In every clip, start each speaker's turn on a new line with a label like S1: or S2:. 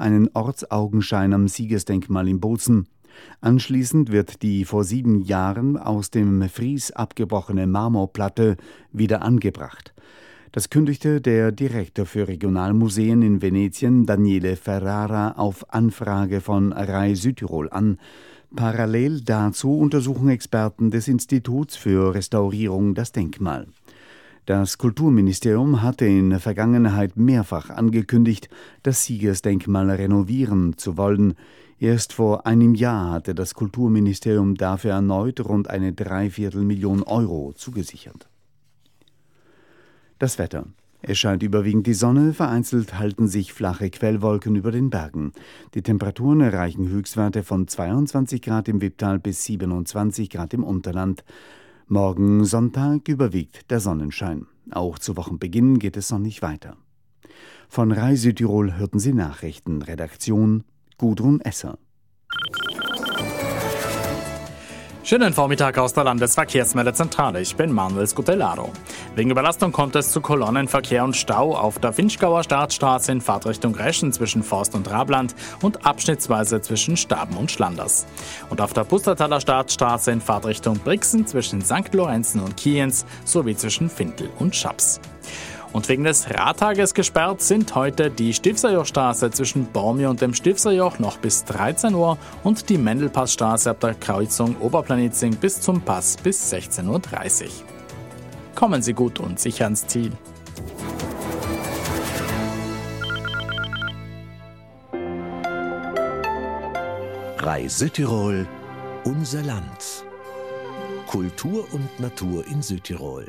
S1: einen Ortsaugenschein am Siegesdenkmal in Bozen. Anschließend wird die vor 7 Jahren aus dem Fries abgebrochene Marmorplatte wieder angebracht. Das kündigte der Direktor für Regionalmuseen in Venetien, Daniele Ferrara, auf Anfrage von RAI Südtirol an. Parallel dazu untersuchen Experten des Instituts für Restaurierung das Denkmal. Das Kulturministerium hatte in der Vergangenheit mehrfach angekündigt, das Siegesdenkmal renovieren zu wollen. Erst vor einem Jahr hatte das Kulturministerium dafür erneut rund eine 3/4 Million Euro zugesichert. Das Wetter. Es scheint überwiegend die Sonne, vereinzelt halten sich flache Quellwolken über den Bergen. Die Temperaturen erreichen Höchstwerte von 22 Grad im Wipptal bis 27 Grad im Unterland. Morgen Sonntag überwiegt der Sonnenschein. Auch zu Wochenbeginn geht es sonnig weiter. Von RAI Südtirol hörten Sie Nachrichten. Redaktion Gudrun Esser.
S2: Schönen Vormittag aus der Landesverkehrsmeldezentrale. Ich bin Manuel Scutellaro. Wegen Überlastung kommt es zu Kolonnenverkehr und Stau auf der Finchgauer Startstraße in Fahrtrichtung Reschen zwischen Forst und Rabland und abschnittsweise zwischen Staben und Schlanders. Und auf der Pustertaler Startstraße in Fahrtrichtung Brixen zwischen St. Lorenzen und Kienz sowie zwischen Fintel und Schaps. Und wegen des Radtages gesperrt sind heute die Stifserjochstraße zwischen Bormio und dem Stifserjoch noch bis 13 Uhr und die Mendelpassstraße ab der Kreuzung Oberplanitzing bis zum Pass bis 16:30 Uhr. Kommen Sie gut und sicher ans Ziel.
S3: RAI Südtirol, unser Land. Kultur und Natur in Südtirol.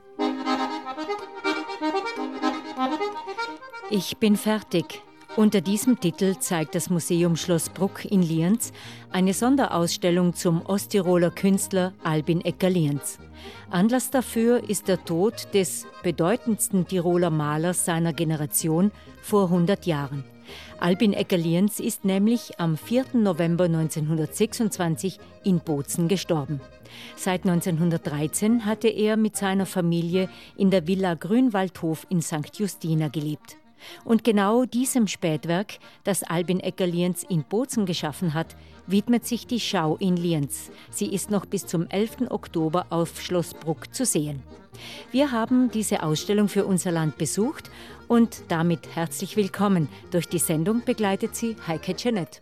S4: Ich bin fertig. Unter diesem Titel zeigt das Museum Schloss Bruck in Lienz eine Sonderausstellung zum Osttiroler Künstler Albin Egger-Lienz. Anlass dafür ist der Tod des bedeutendsten Tiroler Malers seiner Generation vor 100 Jahren. Albin Egger-Lienz ist nämlich am 4. November 1926 in Bozen gestorben. Seit 1913 hatte er mit seiner Familie in der Villa Grünwaldhof in St. Justina gelebt. Und genau diesem Spätwerk, das Albin Egger-Lienz in Bozen geschaffen hat, widmet sich die Schau in Lienz. Sie ist noch bis zum 11. Oktober auf Schloss Bruck zu sehen. Wir haben diese Ausstellung für unser Land besucht und damit herzlich willkommen. Durch die Sendung begleitet sie Heike Jeanette.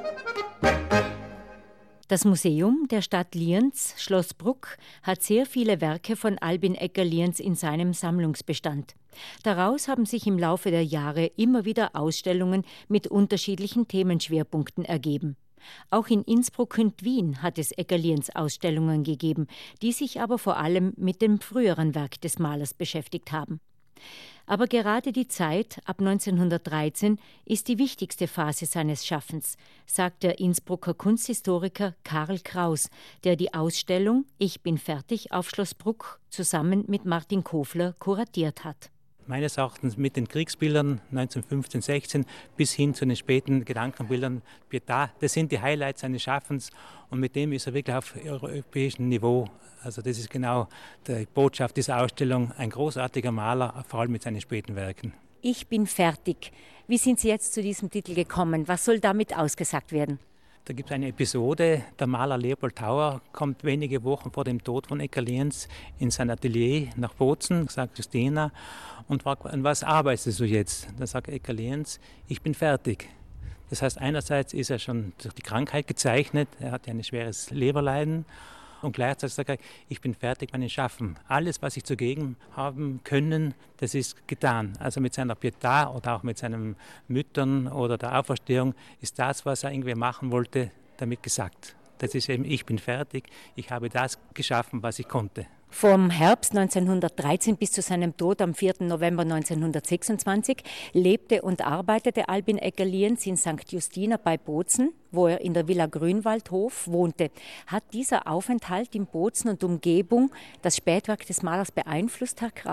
S4: Das Museum der Stadt Lienz, Schloss Bruck, hat sehr viele Werke von Albin Egger-Lienz in seinem Sammlungsbestand. Daraus haben sich im Laufe der Jahre immer wieder Ausstellungen mit unterschiedlichen Themenschwerpunkten ergeben. Auch in Innsbruck und Wien hat es Egger-Lienz Ausstellungen gegeben, die sich aber vor allem mit dem früheren Werk des Malers beschäftigt haben. Aber gerade die Zeit ab 1913 ist die wichtigste Phase seines Schaffens, sagt der Innsbrucker Kunsthistoriker Karl Kraus, der die Ausstellung Ich bin fertig auf Schloss Bruck zusammen mit Martin Kofler kuratiert hat.
S5: Meines Erachtens mit den Kriegsbildern 1915, 16 bis hin zu den späten Gedankenbildern Pietà, das sind die Highlights seines Schaffens und mit dem ist er wirklich auf europäischem Niveau. Also das ist genau die Botschaft dieser Ausstellung, ein großartiger Maler, vor allem mit seinen späten Werken.
S4: Ich bin fertig. Wie sind Sie jetzt zu diesem Titel gekommen? Was soll damit ausgesagt werden?
S5: Da gibt es eine Episode, der Maler Leopold Tauer kommt wenige Wochen vor dem Tod von Egger-Lienz in sein Atelier nach Bozen, sagt Justina, und fragt, an was arbeitest du jetzt? Da sagt Egger-Lienz, ich bin fertig. Das heißt, einerseits ist er schon durch die Krankheit gezeichnet, er hat ja ein schweres Leberleiden, und gleichzeitig sagt er, ich bin fertig mit dem Schaffen. Alles, was ich zugegen haben können, das ist getan. Also mit seiner Pietà oder auch mit seinen Müttern oder der Auferstehung ist das, was er irgendwie machen wollte, damit gesagt. Das ist eben, ich bin fertig, ich habe das geschaffen, was ich konnte.
S4: Vom Herbst 1913 bis zu seinem Tod am 4. November 1926 lebte und arbeitete Albin Egger-Lienz in St. Justina bei Bozen, wo er in der Villa Grünwaldhof wohnte. Hat dieser Aufenthalt in Bozen und Umgebung das Spätwerk des Malers beeinflusst, Herr Kraus?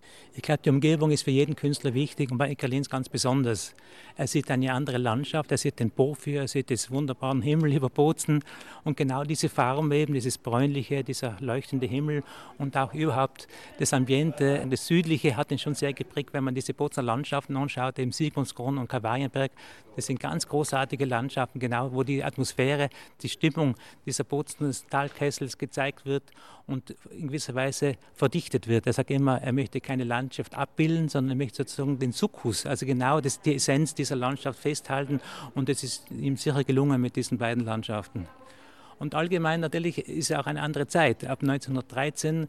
S5: Ich glaube, die Umgebung ist für jeden Künstler wichtig und bei Eckerlienz ganz besonders. Er sieht eine andere Landschaft, er sieht den Porphyr, er sieht den wunderbaren Himmel über Bozen und genau diese Farben eben, dieses bräunliche, dieser leuchtende Himmel und auch überhaupt das Ambiente, das Südliche hat ihn schon sehr geprägt, wenn man diese Bozener Landschaften anschaut, eben Sigmundskron und Kalvarienberg. Das sind ganz großartige Landschaften, genau, wo die Atmosphäre, die Stimmung dieser Bozener Talkessels gezeigt wird und in gewisser Weise verdichtet wird. Er sagt immer, er möchte keine Landschaft abbilden, sondern er möchte sozusagen den Sukkus, also genau die Essenz dieser Landschaft festhalten und es ist ihm sicher gelungen mit diesen beiden Landschaften. Und allgemein natürlich ist es auch eine andere Zeit. Ab 1913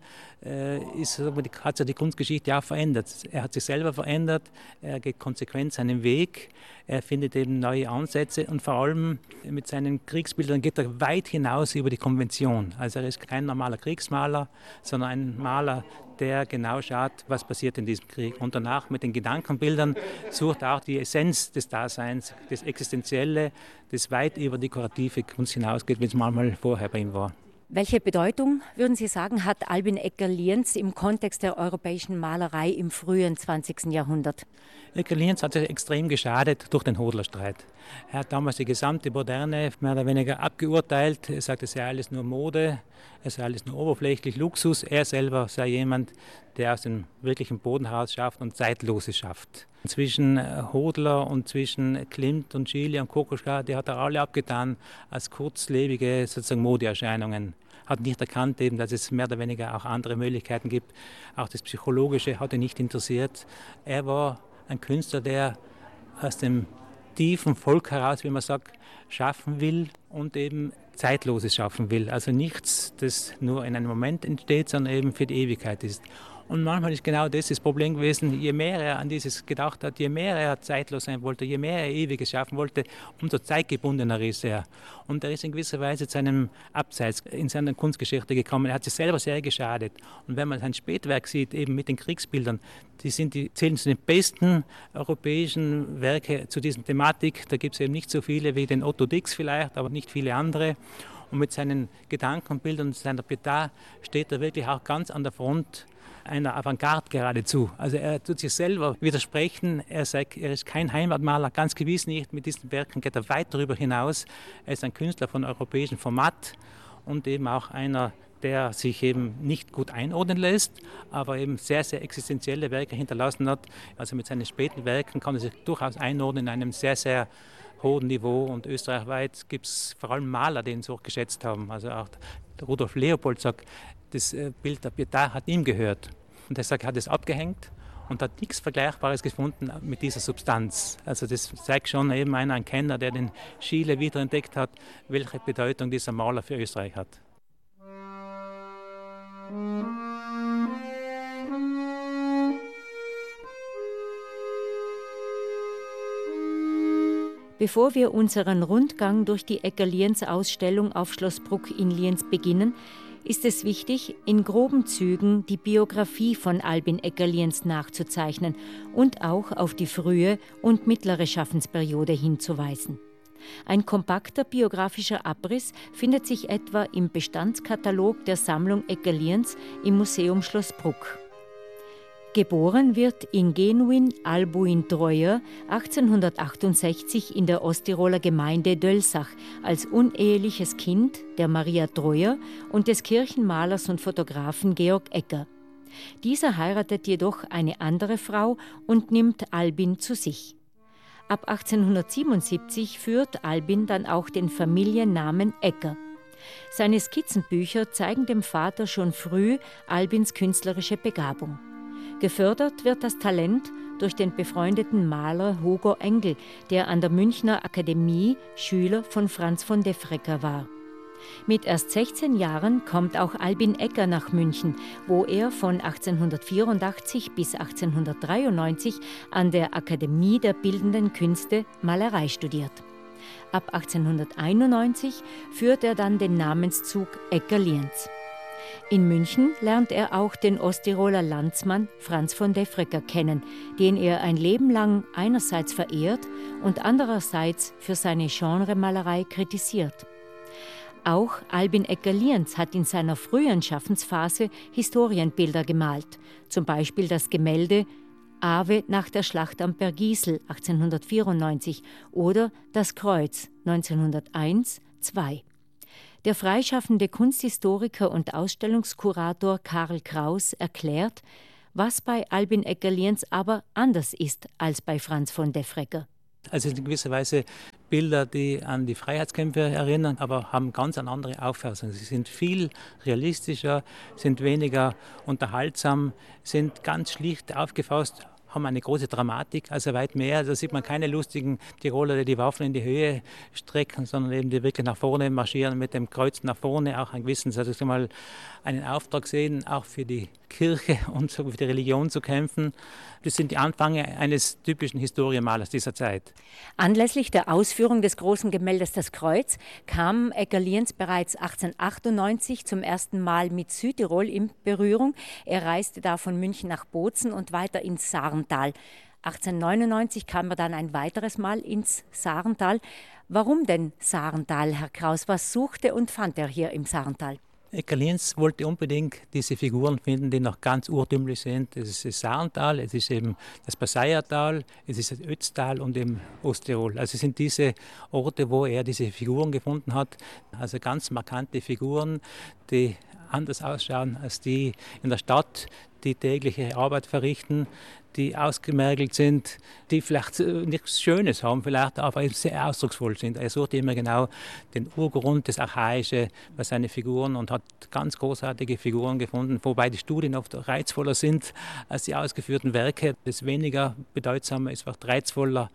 S5: hat sich die Kunstgeschichte auch verändert. Er hat sich selber verändert, er geht konsequent seinen Weg, er findet eben neue Ansätze und vor allem mit seinen Kriegsbildern geht er weit hinaus über die Konvention. Also er ist kein normaler Kriegsmaler, sondern ein Maler, der genau schaut, was passiert in diesem Krieg. Und danach mit den Gedankenbildern sucht er auch die Essenz des Daseins, das Existenzielle, das weit über dekorative Kunst hinausgeht, wie es manchmal vorher bei ihm war.
S4: Welche Bedeutung, würden Sie sagen, hat Albin Eckerlienz im Kontext der europäischen Malerei im frühen 20. Jahrhundert?
S5: Eckerlienz hat sich extrem geschadet durch den Hodlerstreit. Er hat damals die gesamte Moderne mehr oder weniger abgeurteilt. Er sagt, es sei alles nur Mode, es sei alles nur oberflächlich Luxus. Er selber sei jemand, der aus dem wirklichen Boden heraus schafft und Zeitloses schafft. Zwischen Hodler und zwischen Klimt und Schiele und Kokoschka, die hat er alle abgetan als kurzlebige sozusagen Modeerscheinungen. Hat nicht erkannt, eben, dass es mehr oder weniger auch andere Möglichkeiten gibt. Auch das Psychologische hat ihn nicht interessiert. Er war ein Künstler, der aus dem tiefen Volk heraus, wie man sagt, schaffen will und eben Zeitloses schaffen will. Also nichts, das nur in einem Moment entsteht, sondern eben für die Ewigkeit ist. Und manchmal ist genau das Problem gewesen, je mehr er an dieses gedacht hat, je mehr er zeitlos sein wollte, je mehr er Ewiges schaffen wollte, umso zeitgebundener ist er. Und er ist in gewisser Weise zu einem Abseits in seiner Kunstgeschichte gekommen. Er hat sich selber sehr geschadet. Und wenn man sein Spätwerk sieht, eben mit den Kriegsbildern, die zählen zu den besten europäischen Werke zu dieser Thematik. Da gibt es eben nicht so viele wie den Otto Dix vielleicht, aber nicht viele andere. Und mit seinen Gedankenbildern und seiner Pietà steht er wirklich auch ganz an der Front einer Avantgarde geradezu. Also er tut sich selber widersprechen. Er sagt, er ist kein Heimatmaler, ganz gewiss nicht. Mit diesen Werken geht er weit darüber hinaus. Er ist ein Künstler von europäischem Format und eben auch einer, der sich eben nicht gut einordnen lässt, aber eben sehr, sehr existenzielle Werke hinterlassen hat. Also mit seinen späten Werken kann er sich durchaus einordnen in einem sehr, sehr hohen Niveau. Und österreichweit gibt es vor allem Maler, die ihn so geschätzt haben. Also auch Rudolf Leopold sagt, das Bild der Pietà hat ihm gehört. Und er sagt, er hat es abgehängt und hat nichts Vergleichbares gefunden mit dieser Substanz. Also das zeigt schon eben ein Kenner, der den Schiele wiederentdeckt hat, welche Bedeutung dieser Maler für Österreich hat.
S4: Bevor wir unseren Rundgang durch die Eckerlienz-Ausstellung auf Schloss Bruck in Lienz beginnen, ist es wichtig, in groben Zügen die Biografie von Albin Eckerlienz nachzuzeichnen und auch auf die frühe und mittlere Schaffensperiode hinzuweisen. Ein kompakter biografischer Abriss findet sich etwa im Bestandskatalog der Sammlung Eckerlienz im Museum Schloss Bruck. Geboren wird Ingenuin Albuin Treuer 1868 in der Osttiroler Gemeinde Dölsach als uneheliches Kind der Maria Treuer und des Kirchenmalers und Fotografen Georg Egger. Dieser heiratet jedoch eine andere Frau und nimmt Albin zu sich. Ab 1877 führt Albin dann auch den Familiennamen Egger. Seine Skizzenbücher zeigen dem Vater schon früh Albins künstlerische Begabung. Gefördert wird das Talent durch den befreundeten Maler Hugo Engel, der an der Münchner Akademie Schüler von Franz von Defregger war. Mit erst 16 Jahren kommt auch Albin Egger nach München, wo er von 1884 bis 1893 an der Akademie der Bildenden Künste Malerei studiert. Ab 1891 führt er dann den Namenszug Eckerlienz. In München lernt er auch den Osttiroler Landsmann Franz von Defregger kennen, den er ein Leben lang einerseits verehrt und andererseits für seine Genremalerei kritisiert. Auch Albin Egger-Lienz hat in seiner frühen Schaffensphase Historienbilder gemalt, zum Beispiel das Gemälde Ave nach der Schlacht am Bergisel 1894 oder Das Kreuz 1901-2. Der freischaffende Kunsthistoriker und Ausstellungskurator Karl Kraus erklärt, was bei Albin Egger-Lienz aber anders ist als bei Franz von Defregger.
S5: Also in gewisser Weise Bilder, die an die Freiheitskämpfe erinnern, aber haben ganz eine andere Auffassung. Sie sind viel realistischer, sind weniger unterhaltsam, sind ganz schlicht aufgefasst, haben eine große Dramatik, also weit mehr. Da sieht man keine lustigen Tiroler, die die Waffen in die Höhe strecken, sondern eben die wirklich nach vorne marschieren, mit dem Kreuz nach vorne, auch ein gewissen, also ich mal einen Auftrag sehen, auch für die Kirche und so für die Religion zu kämpfen. Das sind die Anfänge eines typischen Historienmalers dieser Zeit.
S4: Anlässlich der Ausführung des großen Gemäldes Das Kreuz kam Egger-Lienz bereits 1898 zum ersten Mal mit Südtirol in Berührung. Er reiste da von München nach Bozen und weiter ins Sarental. 1899 kam er dann ein weiteres Mal ins Sarental. Warum denn Sarental, Herr Kraus? Was suchte und fand er hier im Sarental?
S5: Egger-Lienz wollte unbedingt diese Figuren finden, die noch ganz urtümlich sind. Es ist das Sarental, es ist eben das Passaiertal, es ist das Ötztal und eben Osttirol. Also es sind diese Orte, wo er diese Figuren gefunden hat. Also ganz markante Figuren, die anders ausschauen als die in der Stadt, die tägliche Arbeit verrichten, die ausgemergelt sind, die vielleicht nichts Schönes haben, vielleicht aber sehr ausdrucksvoll sind. Er sucht immer genau den Urgrund, das Archaische bei seinen Figuren und hat ganz großartige Figuren gefunden, wobei die Studien oft reizvoller sind als die ausgeführten Werke. Das weniger Bedeutsame ist oft reizvoller.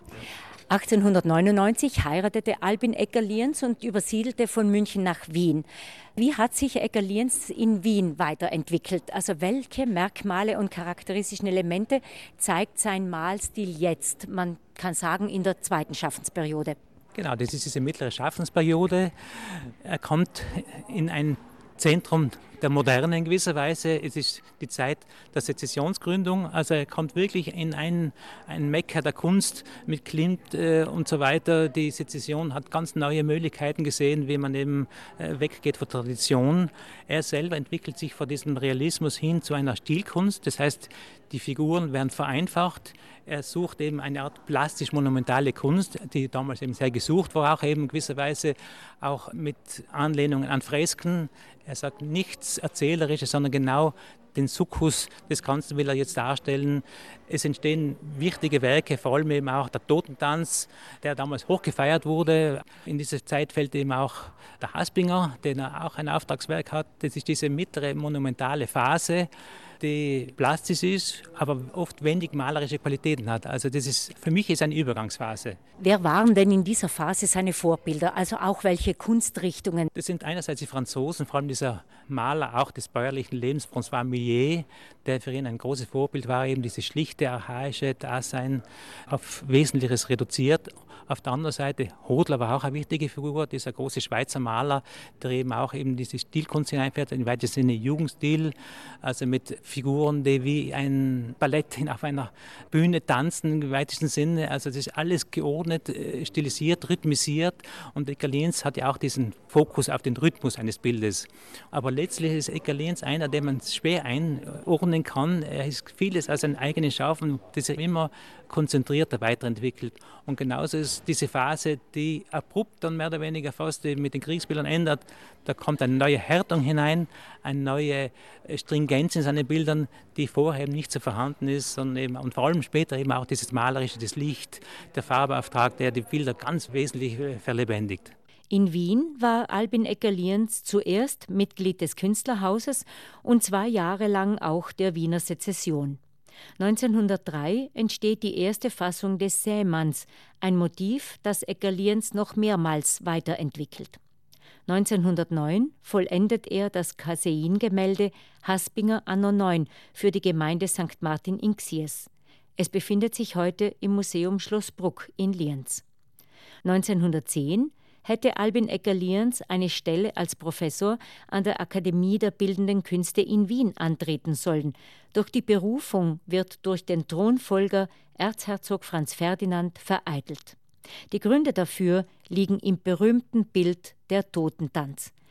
S4: 1899 heiratete Albin Egger-Lienz und übersiedelte von München nach Wien. Wie hat sich Egger-Lienz in Wien weiterentwickelt? Also welche Merkmale und charakteristischen Elemente zeigt sein Malstil jetzt? Man kann sagen, in der zweiten Schaffensperiode.
S5: Genau, das ist diese mittlere Schaffensperiode. Er kommt in ein Zentrum der Moderne in gewisser Weise. Es ist die Zeit der Sezessionsgründung. Also er kommt wirklich in ein Mekka der Kunst mit Klimt und so weiter. Die Sezession hat ganz neue Möglichkeiten gesehen, wie man eben weggeht von Tradition. Er selber entwickelt sich von diesem Realismus hin zu einer Stilkunst. Das heißt, die Figuren werden vereinfacht. Er sucht eben eine Art plastisch-monumentale Kunst, die damals eben sehr gesucht war, auch eben in gewisser Weise auch mit Anlehnungen an Fresken. Er sagt nichts Erzählerisches, sondern genau den Sukkus des Ganzen will er jetzt darstellen. Es entstehen wichtige Werke, vor allem eben auch der Totentanz, der damals hoch gefeiert wurde. In diese Zeit fällt eben auch der Haspinger, der auch ein Auftragswerk hat. Das ist diese mittlere monumentale Phase, die plastisch ist, aber oft wenig malerische Qualitäten hat. Also das ist, für mich ist eine Übergangsphase.
S4: Wer waren denn in dieser Phase seine Vorbilder? Also auch welche Kunstrichtungen?
S5: Das sind einerseits die Franzosen, vor allem dieser Maler auch des bäuerlichen Lebens, François Millet, der für ihn ein großes Vorbild war, eben dieses schlichte, archaische Dasein auf Wesentliches reduziert. Auf der anderen Seite, Hodler war auch eine wichtige Figur, dieser große Schweizer Maler, der eben auch eben diese Stilkunst hineinfährt, im weitesten Sinne Jugendstil, also mit Figuren, die wie ein Ballett auf einer Bühne tanzen, im weitesten Sinne. Also das ist alles geordnet, stilisiert, rhythmisiert und Egger-Lienz hat ja auch diesen Fokus auf den Rhythmus eines Bildes. Aber letztlich ist Egger-Lienz einer, den man schwer einordnen kann. Er ist vieles als ein eigenes Schaffen, das er immer konzentrierter weiterentwickelt. Und genauso ist diese Phase, die abrupt dann mehr oder weniger fast mit den Kriegsbildern ändert. Da kommt eine neue Härtung hinein, eine neue Stringenz in seinen Bildern, die vorher eben nicht so vorhanden ist, sondern eben, und vor allem später eben auch dieses Malerische, das Licht, der Farbeauftrag, der die Bilder ganz wesentlich verlebendigt.
S4: In Wien war Albin Egger-Lienz zuerst Mitglied des Künstlerhauses und 2 Jahre lang auch der Wiener Sezession. 1903 entsteht die erste Fassung des Sämanns, ein Motiv, das Egger-Lienz noch mehrmals weiterentwickelt. 1909 vollendet er das Kassein-Gemälde Haspinger Anno 9 für die Gemeinde St. Martin in Xiers. Es befindet sich heute im Museum Schloss Bruck in Lienz. 1910 hätte Albin Egger-Lienz eine Stelle als Professor an der Akademie der Bildenden Künste in Wien antreten sollen. Doch die Berufung wird durch den Thronfolger Erzherzog Franz Ferdinand vereitelt. Die Gründe dafür liegen im berühmten Bild Der Totentanz.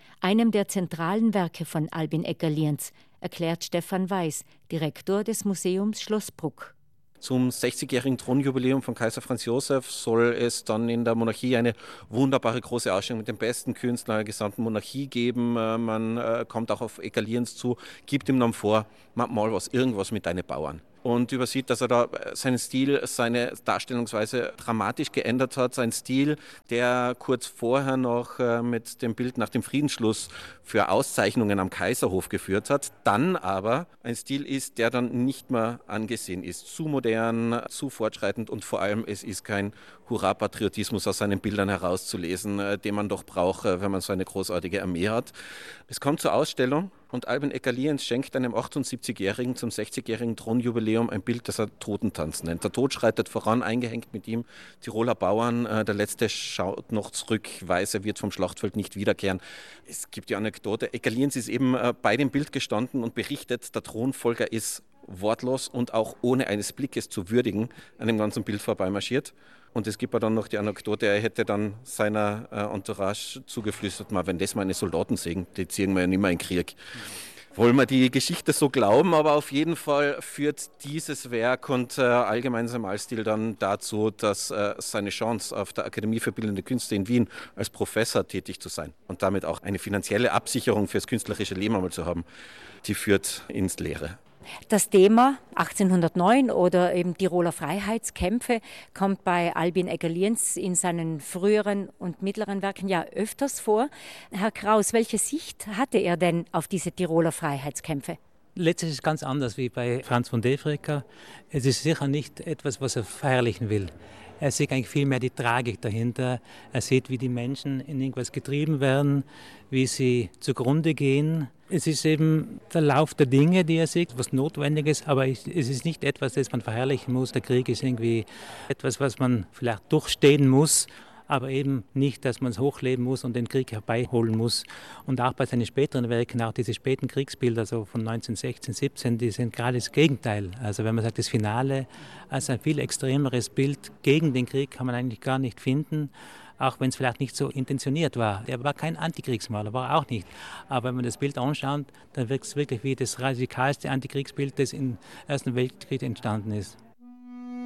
S4: einem der zentralen Werke von Albin Egger-Lienz, erklärt Stefan Weiß, Direktor des Museums Schloss Bruck.
S6: Zum 60-jährigen Thronjubiläum von Kaiser Franz Josef soll es dann in der Monarchie eine wunderbare große Ausstellung mit den besten Künstlern der gesamten Monarchie geben. Man kommt auch auf Egger-Lienz zu, gibt ihm dann vor, mach mal irgendwas mit deinen Bauern. Und übersieht, dass er da seinen Stil, seine Darstellungsweise dramatisch geändert hat. Sein Stil, der kurz vorher noch mit dem Bild nach dem Friedensschluss für Auszeichnungen am Kaiserhof geführt hat, dann aber ein Stil ist, der dann nicht mehr angesehen ist. Zu modern, zu fortschreitend und vor allem es ist kein Hurra-Patriotismus aus seinen Bildern herauszulesen, den man doch braucht, wenn man so eine großartige Armee hat. Es kommt zur Ausstellung und Albin Egger-Lienz schenkt einem 78-Jährigen zum 60-jährigen Thronjubiläum ein Bild, das er Totentanz nennt. Der Tod schreitet voran, eingehängt mit ihm Tiroler Bauern. Der Letzte schaut noch zurück, weiß, er wird vom Schlachtfeld nicht wiederkehren. Es gibt die Anekdote, Egger-Lienz ist eben bei dem Bild gestanden und berichtet, der Thronfolger ist wortlos und auch ohne eines Blickes zu würdigen an dem ganzen Bild vorbeimarschiert. Und es gibt ja dann noch die Anekdote, er hätte dann seiner Entourage zugeflüstert, mal, wenn das meine Soldaten sehen, die ziehen wir ja nicht mehr in den Krieg. Wollen wir die Geschichte so glauben, aber auf jeden Fall führt dieses Werk und allgemein sein Malstil dann dazu, dass seine Chance auf der Akademie für Bildende Künste in Wien als Professor tätig zu sein und damit auch eine finanzielle Absicherung fürs künstlerische Leben einmal zu haben, die führt ins Leere.
S4: Das Thema 1809 oder eben Tiroler Freiheitskämpfe kommt bei Albin Egger-Lienz in seinen früheren und mittleren Werken ja öfters vor. Herr Kraus, welche Sicht hatte er denn auf diese Tiroler Freiheitskämpfe?
S5: Letztlich ist es ganz anders wie bei Franz von Defregger. Es ist sicher nicht etwas, was er verherrlichen will. Er sieht eigentlich vielmehr die Tragik dahinter. Er sieht, wie die Menschen in irgendwas getrieben werden, wie sie zugrunde gehen. Es ist eben der Lauf der Dinge, die er sieht, was notwendig ist, aber es ist nicht etwas, das man verherrlichen muss. Der Krieg ist irgendwie etwas, was man vielleicht durchstehen muss, aber eben nicht, dass man es hochleben muss und den Krieg herbeiholen muss. Und auch bei seinen späteren Werken, auch diese späten Kriegsbilder, so von 1916, 17, die sind gerade das Gegenteil. Also wenn man sagt, das Finale als ein viel extremeres Bild gegen den Krieg kann man eigentlich gar nicht finden, auch wenn es vielleicht nicht so intentioniert war. Er war kein Antikriegsmaler, war er auch nicht. Aber wenn man das Bild anschaut, dann wirkt es wirklich wie das radikalste Antikriegsbild, das im Ersten Weltkrieg entstanden ist.